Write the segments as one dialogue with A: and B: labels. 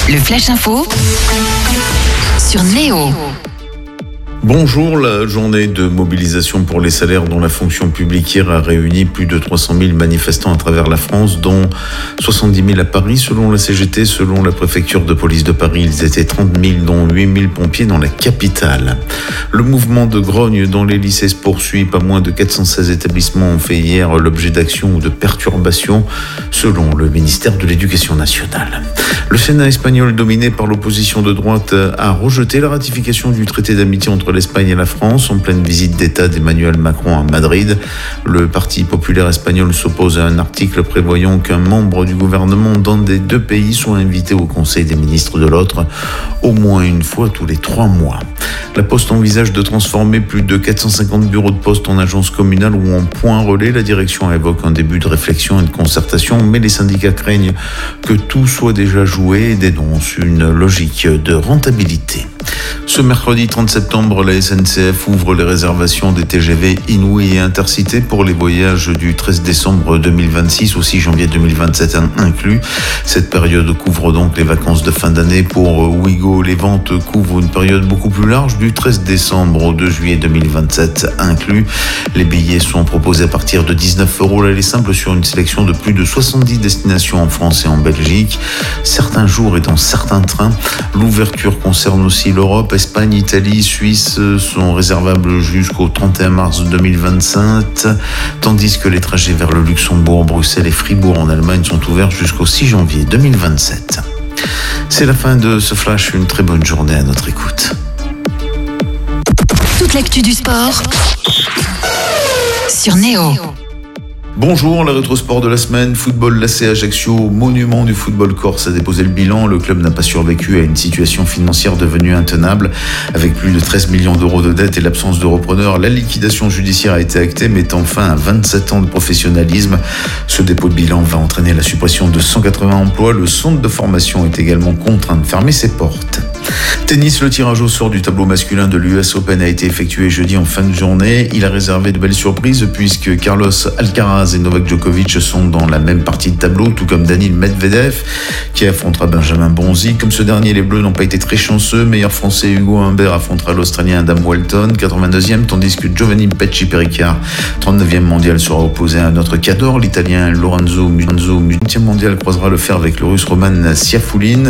A: Le Flash Info sur Néo.
B: Bonjour, la journée de mobilisation pour les salaires dont la fonction publique hier a réuni plus de 300 000 manifestants à travers la France, dont 70 000 à Paris. Selon la CGT, selon la préfecture de police de Paris, ils étaient 30 000, dont 8 000 pompiers dans la capitale. Le mouvement de grogne dans les lycées se poursuit. Pas moins de 416 établissements ont fait hier l'objet d'actions ou de perturbations, selon le ministère de l'Éducation nationale. Le Sénat espagnol, dominé par l'opposition de droite, a rejeté la ratification du traité d'amitié entre l'Espagne et la France en pleine visite d'État d'Emmanuel Macron à Madrid. Le Parti populaire espagnol s'oppose à un article prévoyant qu'un membre du gouvernement d'un des deux pays soit invité au Conseil des ministres de l'autre au moins une fois tous les 3 mois. La Poste envisage de transformer plus de 450 bureaux de poste en agences communales ou en points relais. La direction évoque un début de réflexion et de concertation, mais les syndicats craignent que tout soit déjà joué et dénoncent une logique de rentabilité. Ce mercredi 30 septembre, la SNCF ouvre les réservations des TGV Inouï et Intercité pour les voyages du 13 décembre 2026 au 6 janvier 2027 inclus. Cette période couvre donc les vacances de fin d'année. Pour Ouigo, les ventes couvrent une période beaucoup plus large, du 13 décembre au 2 juillet 2027 inclus. Les billets sont proposés à partir de 19 € l'aller simple sur une sélection de plus de 70 destinations en France et en Belgique. Certains jours et dans certains trains, l'ouverture concerne aussi l'Europe. Espagne, Italie, Suisse sont réservables jusqu'au 31 mars 2025, tandis que les trajets vers le Luxembourg, Bruxelles et Fribourg en Allemagne sont ouverts jusqu'au 6 janvier 2027. C'est la fin de ce flash, une très bonne journée à notre écoute.
A: Toute l'actu du sport sur Néo.
B: Bonjour, la rétrosport de la semaine. Football, l'AC Ajaccio, monument du football corse, a déposé le bilan. Le club n'a pas survécu à une situation financière devenue intenable. Avec plus de 13 millions d'euros de dettes et l'absence de repreneur, la liquidation judiciaire a été actée, mettant fin à 27 ans de professionnalisme. Ce dépôt de bilan va entraîner la suppression de 180 emplois. Le centre de formation est également contraint de fermer ses portes. Tennis, le tirage au sort du tableau masculin de l'US Open a été effectué jeudi en fin de journée. Il a réservé de belles surprises puisque Carlos Alcaraz et Novak Djokovic sont dans la même partie de tableau, tout comme Daniil Medvedev qui affrontera Benjamin Bonzi. Comme ce dernier, les Bleus n'ont pas été très chanceux. Meilleur français Hugo Humbert affrontera l'Australien Adam Walton, 82e, tandis que Giovanni Pesci-Pericard, 39e mondial, sera opposé à un autre cador, l'Italien Lorenzo Musso, 8e mondial, croisera le fer avec le Russe Roman Siafoulin,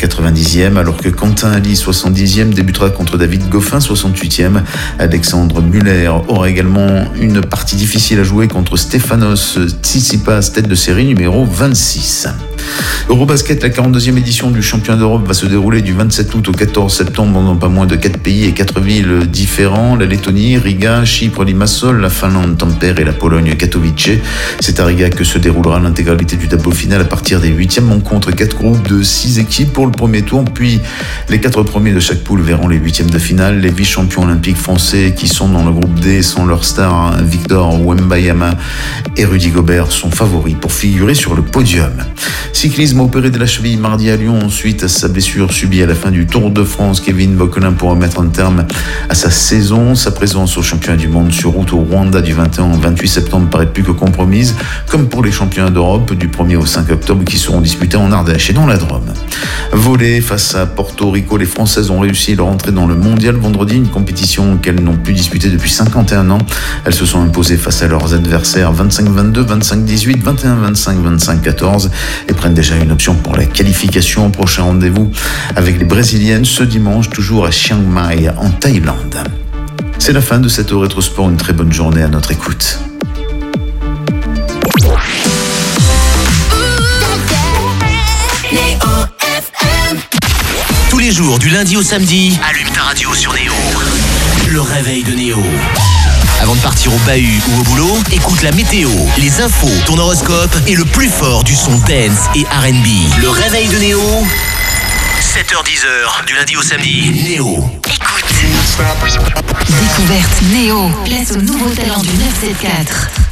B: 90e, alors que Quentin Ali, 70e, débutera contre David Goffin, 68e. Alexandre Muller aura également une partie difficile à jouer contre Stefanos Tsitsipas, tête de série numéro 26. Eurobasket, la 42e édition du championnat d'Europe va se dérouler du 27 août au 14 septembre dans pas moins de 4 pays et 4 villes différents. La Lettonie, Riga, Chypre, Limassol, la Finlande, Tampere et la Pologne, Katowice. C'est à Riga que se déroulera l'intégralité du tableau final à partir des 8e rencontres. 4 groupes de 6 équipes pour le premier tour, puis les 4 premiers de chaque poule verront les 8e de finale. Les vice-champions olympiques français qui sont dans le groupe D sans leur star Victor Wembanyama et Rudy Gobert sont favoris pour figurer sur le podium. Cyclisme, opéré de la cheville mardi à Lyon suite à sa blessure subie à la fin du Tour de France. Kevin Bockelin pourra mettre un terme à sa saison. Sa présence au championnat du monde sur route au Rwanda du 21 au 28 septembre paraît plus que compromise, comme pour les championnats d'Europe du 1er au 5 octobre qui seront disputés en Ardèche et dans la Drôme. Volley, face à Porto Rico, les Françaises ont réussi leur entrée dans le mondial vendredi, une compétition qu'elles n'ont plus disputée depuis 51 ans. Elles se sont imposées face à leurs adversaires 25-22, 25-18, 21-25, 25-14 et prennent déjà une option pour la qualification au prochain rendez-vous avec les Brésiliennes ce dimanche, toujours à Chiang Mai en Thaïlande. C'est la fin de cette rétrosport, une très bonne journée à notre écoute.
C: Tous les jours, du lundi au samedi, allume ta radio sur Néo. Le réveil de Néo. Avant de partir au bahut ou au boulot, écoute la météo, les infos, ton horoscope et le plus fort du son dance et R&B. Le réveil de Néo, 7h-10h, du lundi au samedi, Néo.
A: Écoute. Découverte Néo. Place au nouveau talent du 974.